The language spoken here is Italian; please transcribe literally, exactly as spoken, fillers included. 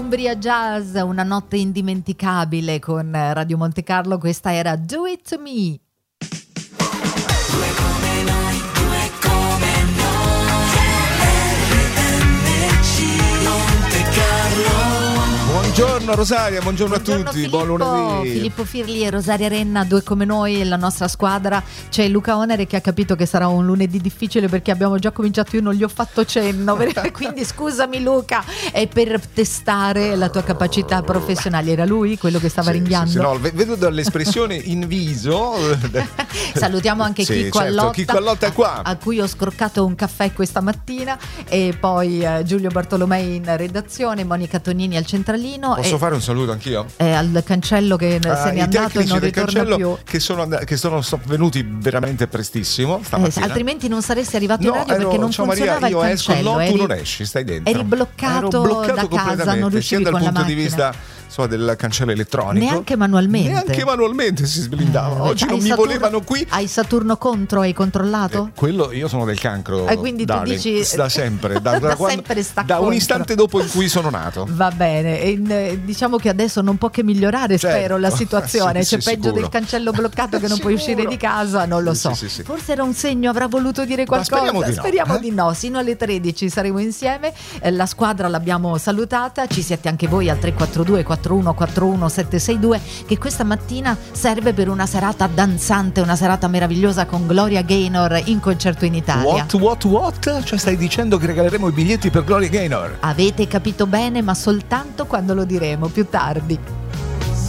Umbria Jazz, una notte indimenticabile con Radio Monte Carlo. Questa era Do It To Me. Due come noi, due come noi, R M C Monte Carlo. Buongiorno Rosaria, buongiorno, Buongiorno a tutti, Filippo, buon lunedì. Filippo Firli e Rosaria Renna, due come noi, e la nostra squadra. C'è Luca Onere che ha capito che sarà un lunedì difficile perché abbiamo già cominciato, io non gli ho fatto cenno, quindi scusami Luca, è per testare la tua capacità professionale. Era lui quello che stava sì, ringhiando? Sì, sì, no, vedo dall'espressione in viso. Salutiamo anche sì, Chicco certo, Allotta, Chicco Allotta è qua. A, a cui ho scroccato un caffè questa mattina, e poi eh, Giulio Bartolomei in redazione, Monica Tonini al centralino. Posso e, fare un saluto anch'io? eh, al cancello che Ah, se n'è i andato e tecnici non del ritorna cancello più. che sono, and- che sono venuti veramente prestissimo Eh, stamattina. altrimenti non saresti arrivato No, in radio ero- perché non ciao funzionava Maria, io il esco, cancello. no, tu eri, non esci, stai dentro. eri bloccato, Ero bloccato da casa, completamente, non sia riuscivi dal con la punto di macchina. vista insomma, del cancello elettronico. Neanche manualmente. Neanche manualmente si sblindava. Eh, Oggi hai non mi Saturno- volevano qui. Hai Saturno contro, hai controllato? Eh, quello io sono del cancro, E quindi tu darling, dici- da sempre, da, da Da quando- sempre sta da un contro. istante dopo in cui sono nato. Va bene, e, eh, diciamo che adesso non può che migliorare, Certo. spero, la situazione. Sì, C'è sì, peggio sicuro. del cancello bloccato che non puoi Sicuro. uscire di casa, non lo Sì, so. sì, sì, sì. Forse era un segno, avrà voluto dire qualcosa. speriamo di no, Speriamo eh? di no. Sino alle tredici saremo insieme. Eh, la squadra l'abbiamo salutata, ci siete anche voi al tre quattro due quattro uno quattro uno sette sei due, che questa mattina serve per una serata danzante, una serata meravigliosa con Gloria Gaynor in concerto in Italia. What, what, what? Cioè stai dicendo che regaleremo i biglietti per Gloria Gaynor? Avete capito bene, ma soltanto quando lo diremo più tardi.